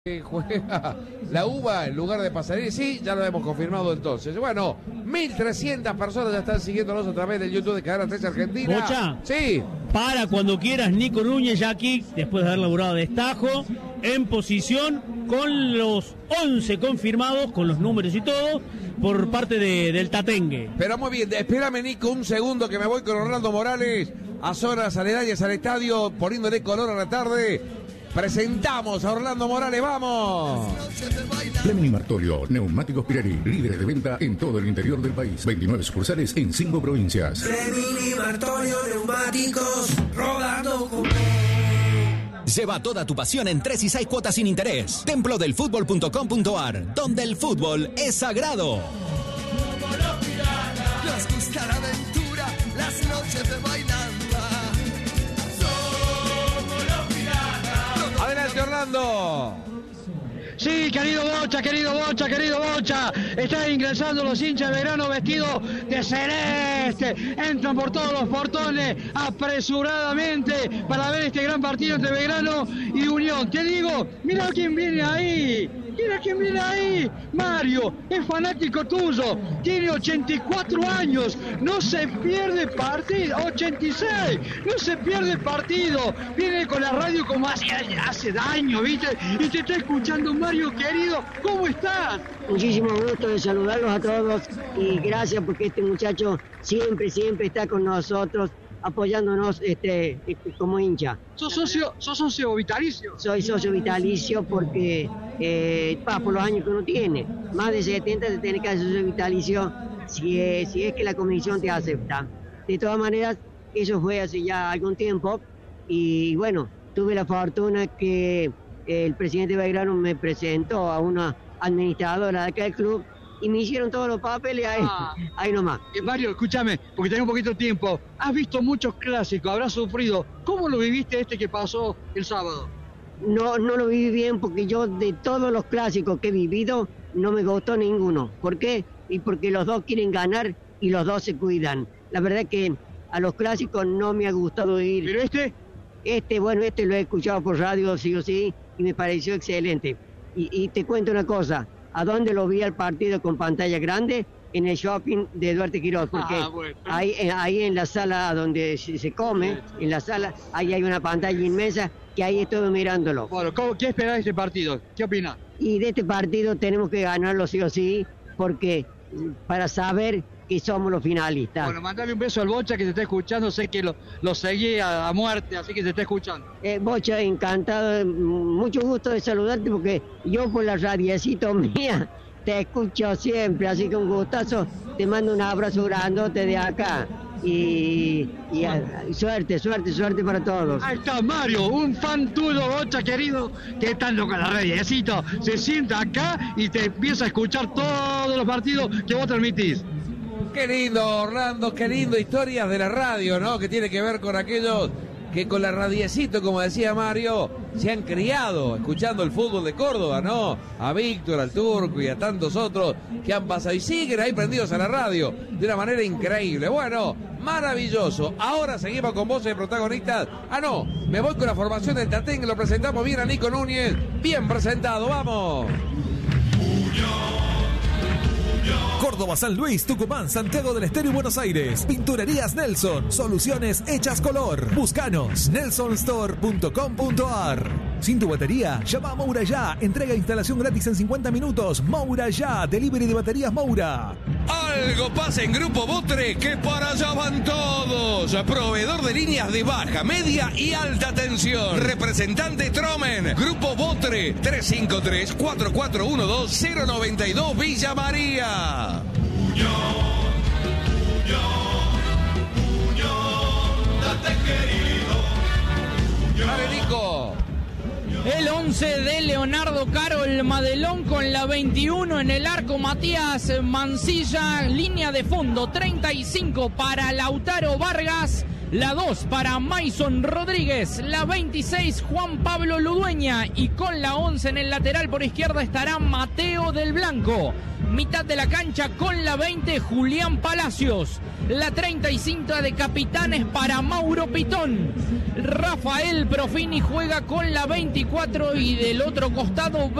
Juega la UBA en lugar de Pasarini, sí, ya lo hemos confirmado entonces. Bueno, 1.300 personas ya están siguiéndonos a través del YouTube de Cadena 13 Argentina. ¿Bocha? Sí. Para cuando quieras, Nico Núñez ya aquí, después de haber laburado destajo, en posición con los 11 confirmados, con los números y todo, por parte del Tatengue. Pero muy bien, espérame Nico un segundo que me voy con Orlando Morales a zonas aledañas al estadio, poniéndole color a la tarde. Presentamos a Orlando Morales, ¡vamos! Fleming y Martorio, neumáticos Pirelli, líderes de venta en todo el interior del país. 29 sucursales en 5 provincias. Fleming y Martorio, neumáticos, rodando con... Lleva toda tu pasión en 3 y 6 cuotas sin interés. Templodelfutbol.com.ar, donde el fútbol es sagrado. Nos gusta la aventura, las noches de bailanta. Adelante Orlando. Sí, querido Bocha, están ingresando los hinchas de Belgrano vestidos de celeste, entran por todos los portones apresuradamente para ver este gran partido entre Belgrano y Unión. Te digo, mira quién viene ahí, Mario, es fanático tuyo, tiene 84 años, no se pierde partido, 86, no se pierde partido, viene con la radio como hace daño, ¿viste? Y te está escuchando, Mario querido, ¿cómo estás? Muchísimo gusto de saludarlos a todos y gracias porque este muchacho siempre está con nosotros, apoyándonos como hincha. ¿Sos socio vitalicio? Soy socio vitalicio porque por los años que uno tiene, más de 70 se tiene que hacer socio vitalicio si es que la comisión te acepta. De todas maneras, eso fue hace ya algún tiempo y bueno, tuve la fortuna que el presidente de Belgrano me presentó a una administradora de acá del club y me hicieron todos los papeles ahí nomás. Mario, escúchame, porque tengo un poquito de tiempo. Has visto muchos clásicos, habrás sufrido. ¿Cómo lo viviste que pasó el sábado? No lo viví bien porque yo de todos los clásicos que he vivido no me gustó ninguno. ¿Por qué? Y porque los dos quieren ganar y los dos se cuidan. La verdad que a los clásicos no me ha gustado ir. ¿Pero este? Este lo he escuchado por radio sí o sí y me pareció excelente. Y te cuento una cosa, ¿a dónde lo vi al partido con pantalla grande? En el shopping de Duarte Quirós, porque bueno. ahí en la sala donde se come, en la sala, ahí hay una pantalla inmensa que ahí estuve mirándolo. Bueno, ¿qué esperás de este partido? ¿Qué opinás? Y de este partido tenemos que ganarlo sí o sí, porque para saber que somos los finalistas. Bueno, mandale un beso al Bocha que te está escuchando, sé que lo seguí a muerte, así que te está escuchando. Bocha, encantado, mucho gusto de saludarte porque yo por la radiecito mía te escucho siempre, así que un gustazo, te mando un abrazo grandote de acá y suerte para todos. Ahí está Mario, un fan tuyo, Bocha querido, que está loco la radiecito, se sienta acá y te empieza a escuchar todos los partidos que vos transmitís. Qué lindo, Orlando, qué lindo, historias de la radio, ¿no? Que tiene que ver con aquellos que con la radiecito, como decía Mario, se han criado escuchando el fútbol de Córdoba, ¿no? A Víctor, al Turco y a tantos otros que han pasado y siguen ahí prendidos a la radio de una manera increíble. Bueno, maravilloso. Ahora seguimos con voces de protagonistas. No, me voy con la formación del Tatengue, lo presentamos bien a Nico Núñez, bien presentado, vamos. Córdoba, San Luis, Tucumán, Santiago del Estero y Buenos Aires. Pinturerías Nelson. Soluciones hechas color. Búscanos. nelsonstore.com.ar. Sin tu batería, llama a Moura Ya. Entrega e instalación gratis en 50 minutos. Moura Ya. Delivery de baterías Moura. Algo pasa en Grupo Botre, que para allá van todos. Proveedor de líneas de baja, media y alta tensión. Representante Tromen. Grupo Botre, 353-4412-092 Villa María. Date querido. Dale, Nico. El 11 de Leonardo Carol Madelón con la 21 en el arco, Matías Mancilla, línea de fondo 35 para Lautaro Vargas, la 2 para Mason Rodríguez, la 26 Juan Pablo Ludueña y con la 11 en el lateral por izquierda estará Mateo del Blanco. Mitad de la cancha con la 20 Julián Palacios. La 35 de capitanes para Mauro Pitón. Rafael Profini juega con la 24 y del otro costado